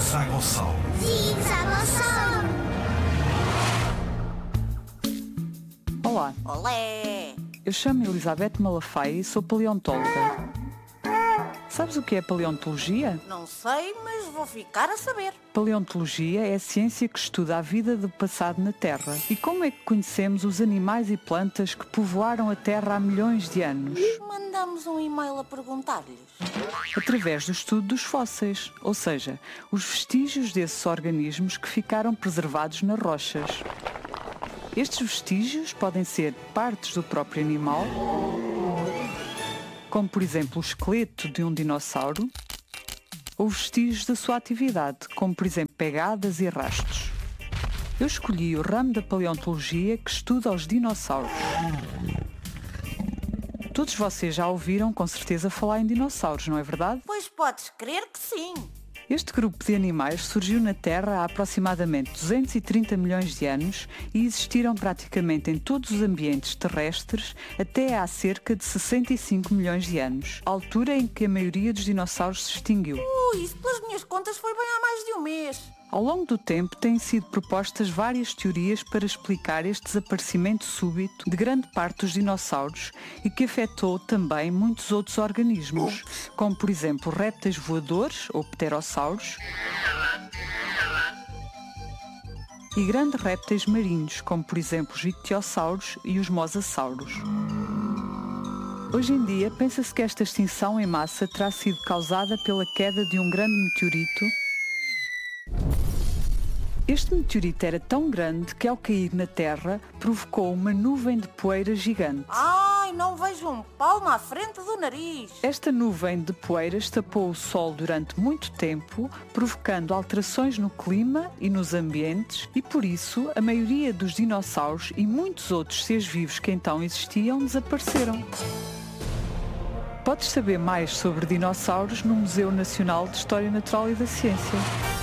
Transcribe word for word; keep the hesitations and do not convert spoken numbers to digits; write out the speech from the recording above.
Sagossauro. Sim, Sagossauro. Olá, Olé! eu chamo-me Elizabeth Malafaia e sou paleontóloga. Sabes o que é paleontologia? Não sei, mas vou ficar a saber. Paleontologia é a ciência que estuda a vida do passado na Terra. E como é que conhecemos os animais e plantas que povoaram a Terra há milhões de anos? Mandamos um e-mail a perguntar-lhes. Através do estudo dos fósseis, ou seja, os vestígios desses organismos que ficaram preservados nas rochas. Estes vestígios podem ser partes do próprio animal, como por exemplo o esqueleto de um dinossauro, ou vestígios da sua atividade, como por exemplo pegadas e rastros. Eu escolhi o ramo da paleontologia que estuda os dinossauros. Todos vocês já ouviram com certeza falar em dinossauros, não é verdade? Pois podes crer que sim. Este grupo de animais surgiu na Terra há aproximadamente duzentos e trinta milhões de anos e existiram praticamente em todos os ambientes terrestres até há cerca de sessenta e cinco milhões de anos, altura em que a maioria dos dinossauros se extinguiu. Ui, isso pelas minhas contas foi bem há mais de um mês. Ao longo do tempo têm sido propostas várias teorias para explicar este desaparecimento súbito de grande parte dos dinossauros e que afetou também muitos outros organismos, como por exemplo répteis voadores ou pterossauros e grandes répteis marinhos, como por exemplo os ictiossauros e os mosassauros. Hoje em dia pensa-se que esta extinção em massa terá sido causada pela queda de um grande meteorito. Este meteorito era tão grande que ao cair na Terra provocou uma nuvem de poeira gigante. Ai, não vejo um palmo à frente do nariz. Esta nuvem de poeiras tapou o Sol durante muito tempo, provocando alterações no clima e nos ambientes, e por isso a maioria dos dinossauros e muitos outros seres vivos que então existiam desapareceram. Podes saber mais sobre dinossauros no Museu Nacional de História Natural e da Ciência.